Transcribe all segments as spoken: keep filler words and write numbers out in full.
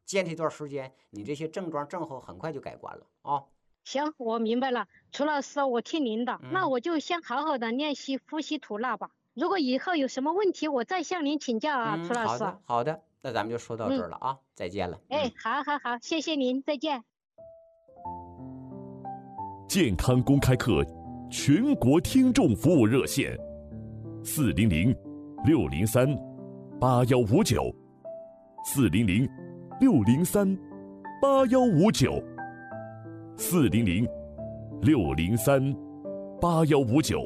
坚持一段时间，你这些症状症候很快就改观了啊。 行，我明白了，楚老师，我听您的， 嗯、 那我就先好好的练习呼吸吐纳吧。如果以后有什么问题，我再向您请教啊， 嗯， 楚老师。 好的，好的，那咱们就说到这儿嗯， 了啊，再见了。 哎， 嗯， 好好好，谢谢您，再见。 健康公开课全国听众服务热线：四零零六零三八幺五九，四零零六零三八幺五九，四零零六零三八幺五九。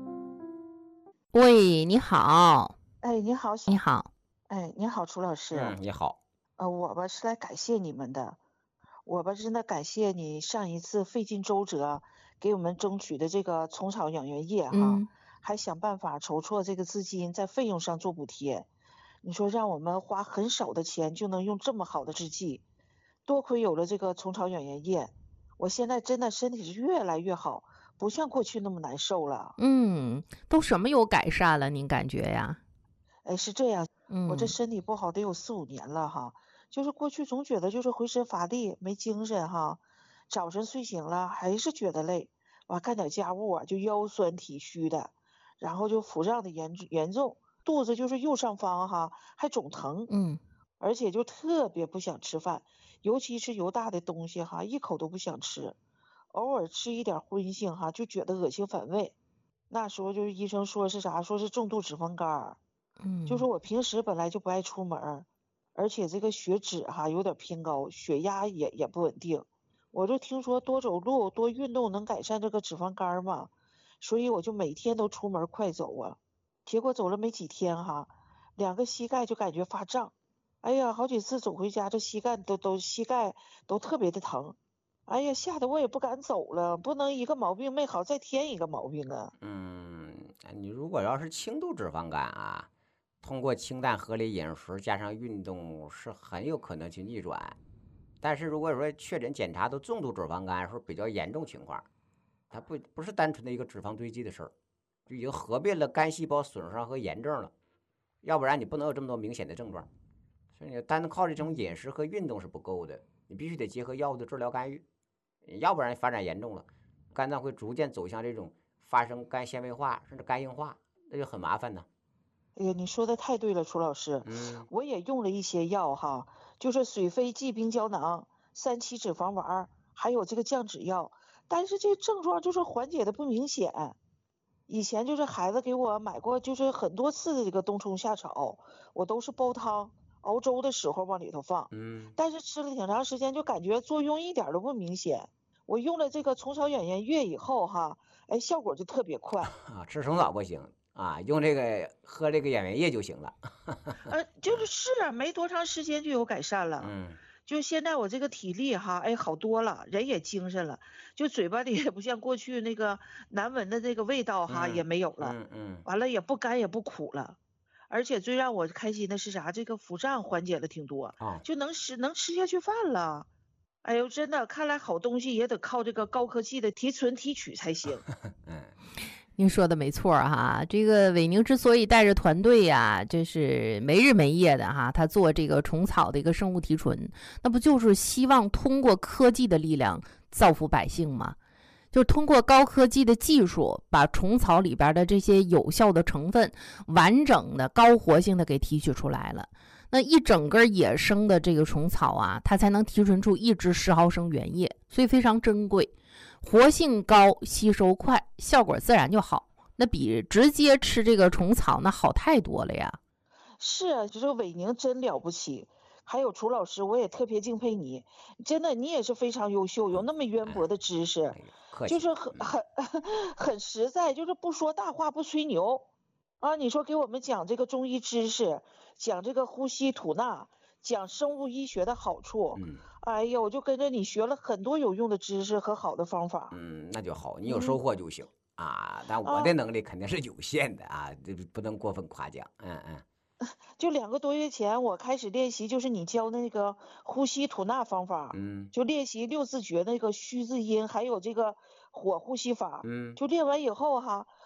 喂，你好。 哎，你好， 你好。 哎，你好，楚老师。 嗯，你好。 呃，我吧是来感谢你们的，我吧真的感谢你上一次费尽周折给我们争取的这个虫草养元液哈， 嗯、 还想办法筹措这个资金在费用上做补贴。你说让我们花很少的钱就能用这么好的制剂，多亏有了这个虫草养元液，我现在真的身体是越来越好，不像过去那么难受了。 嗯，都什么有改善了？您感觉呀？ 哎，是这样， 嗯， 我这身体不好得有四五年了哈，就是过去总觉得就是浑身乏力没精神哈，早晨睡醒了还是觉得累，完干点家务啊就腰酸体虚的，然后就腹胀的严严重，肚子就是右上方哈还肿疼， 嗯， 而且就特别不想吃饭，尤其是油大的东西哈一口都不想吃，偶尔吃一点荤腥哈就觉得恶心反胃，那时候就是医生说是啥，说是重度脂肪肝。 嗯， 就是我平时本来就不爱出门，而且这个血脂哈有点偏高，血压也也不稳定。我就听说多走路多运动能改善这个脂肪肝嘛，所以我就每天都出门快走啊。结果走了没几天哈，两个膝盖就感觉发胀，哎呀，好几次走回家这膝盖都都膝盖都特别的疼，哎呀，吓得我也不敢走了，不能一个毛病没好再添一个毛病啊。 嗯，你如果要是轻度脂肪肝啊，通过清淡合理饮食加上运动是很有可能去逆转，但是如果说确诊检查都重度脂肪肝，是比较严重情况，它不不是单纯的一个脂肪堆积的事儿，就已经合并了肝细胞损伤和炎症了，要不然你不能有这么多明显的症状，所以你单靠这种饮食和运动是不够的，你必须得结合药物的治疗干预，要不然发展严重了，肝脏会逐渐走向这种发生肝纤维化甚至肝硬化，那就很麻烦呢。 哎呀，你说的太对了，楚老师。 嗯， 我也用了一些药哈，就是水飞济冰胶囊、三七脂肪丸，还有这个降脂药，但是这症状就是缓解的不明显。以前就是孩子给我买过，就是很多次的这个冬虫夏草，我都是煲汤、熬粥的时候往里头放。 嗯， 但是吃了挺长时间，就感觉作用一点都不明显。我用了这个虫草养元液以后哈，哎，效果就特别快。 啊，吃虫草不行啊，用这个喝这个养元液就行了。 呃，就是是啊，没多长时间就有改善了。 嗯， 就现在我这个体力哈，哎，好多了，人也精神了，就嘴巴里也不像过去那个难闻的这个味道哈， 嗯也没有了。 嗯嗯， 完了也不干也不苦了，而且最让我开心的是啥？这个腹胀缓解了挺多， 啊， 就能吃能吃下去饭了。哎呦，真的，看来好东西也得靠这个高科技的提纯提取才行。 嗯， 您说的没错哈，这个伟宁之所以带着团队呀，这是没日没夜的哈，他做这个虫草的一个生物提纯，那不就是希望通过科技的力量造福百姓吗？就是通过高科技的技术，把虫草里边的这些有效的成分完整的高活性的给提取出来了。那一整根野生的这个虫草啊，它才能提纯出一支十毫升原液，所以非常珍贵，活性高，吸收快，效果自然就好。那比直接吃这个虫草那好太多了呀。 是啊，就这伟宁真了不起。还有楚老师，我也特别敬佩你，真的，你也是非常优秀，有那么渊博的知识， 哎、 就是很很很实在，就是不说大话不吹牛啊。你说给我们讲这个中医知识，讲这个呼吸吐纳，讲生物医学的好处， 嗯， 哎呀，我就跟着你学了很多有用的知识和好的方法。 嗯，那就好，你有收获就行、嗯、啊。但我的能力肯定是有限的啊，这不能过分夸奖。嗯嗯。 就两个多月前，我开始练习，就是你教那个呼吸吐纳方法， 嗯， 就练习六字诀那个虚字音，还有这个火呼吸法， 嗯， 就练完以后哈，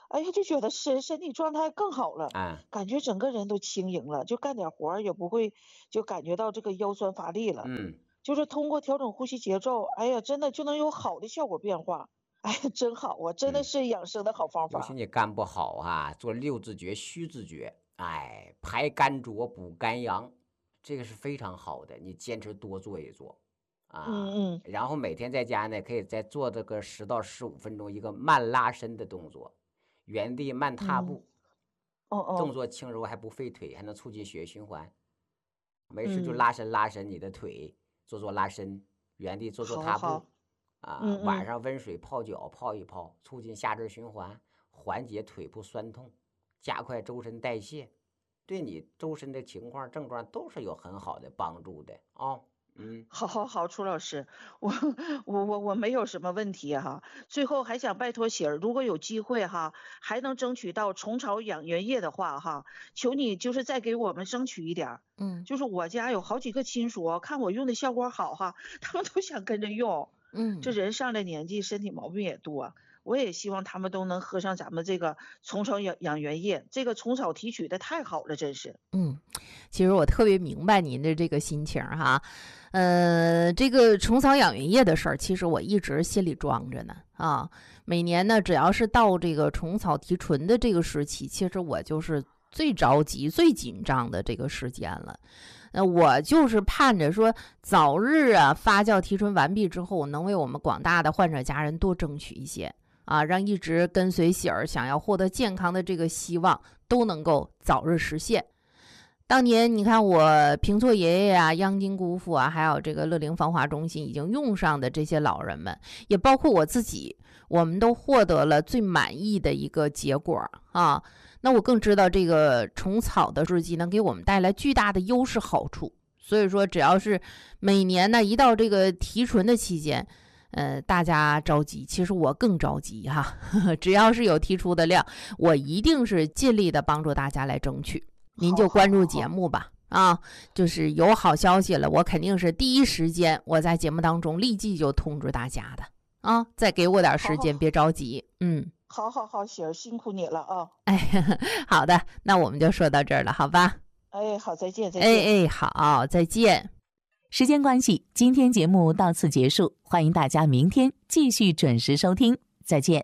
哎呀，就觉得身身体状态更好了， 啊， 感觉整个人都轻盈了，就干点活儿也不会就感觉到这个腰酸乏力了。 嗯， 就是通过调整呼吸节奏，哎呀，真的就能有好的效果变化。哎呀，真好啊，真的嗯是养生的好方尤其法。 你肝不好啊，做六字诀、虚字诀，哎，排肝浊、补肝阳，这个是非常好的，你坚持多做一做啊。 嗯嗯然后每天在家呢，可以再做这个十到十五分钟一个慢拉伸的动作，原地慢踏嗯， 步， 哦哦， 动作轻柔还不费腿，还能促进血液循环。没事就嗯， 拉伸拉伸你的腿，做做拉伸，原地做做踏步好好， 啊。 嗯嗯， 晚上温水泡脚泡一泡，促进下肢循环，缓解腿部酸痛，加快周身代谢，对你周身的情况症状都是有很好的帮助的啊、哦。嗯好好好，楚老师，我我我我没有什么问题哈。最后还想拜托喜儿，如果有机会哈，还能争取到虫草养元液的话哈，求你就是再给我们争取一点儿。 嗯就是我家有好几个亲属，看我用的效果好哈，他们都想跟着用。这嗯。 人上了年纪，身体毛病也多，我也希望他们都能喝上咱们这个虫草养养元液，这个虫草提取的太好了，真是。 嗯，其实我特别明白您的这个心情哈，呃，这个虫草养元液的事儿，其实我一直心里装着呢啊。每年呢，只要是到这个虫草提纯的这个时期，其实我就是最着急、最紧张的这个时间了。呃，我就是盼着说，早日啊发酵提纯完毕之后，能为我们广大的患者家人多争取一些啊，让一直跟随喜儿想要获得健康的这个希望都能够早日实现。当年你看我平措爷爷啊、央金姑父啊，还有这个乐龄防滑中心已经用上的这些老人们，也包括我自己，我们都获得了最满意的一个结果啊。那我更知道这个虫草的制剂能给我们带来巨大的优势好处，所以说只要是每年呢一到这个提纯的期间，呃，大家着急，其实我更着急哈。呵呵，只要是有提出的量，我一定是尽力的帮助大家来争取。您就关注节目吧，啊，就是有好消息了，我肯定是第一时间我在节目当中立即就通知大家的啊。再给我点时间，别着急，嗯。 好好好，喜儿辛苦你了啊！ 哎，好的，那我们就说到这儿了，好吧？ 哎，好，再见，再见。 哎哎，好，再见。 时间关系，今天节目到此结束，欢迎大家明天继续准时收听，再见。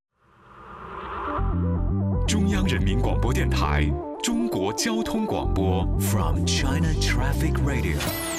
中央人民广播电台中国交通广播 From China Traffic Radio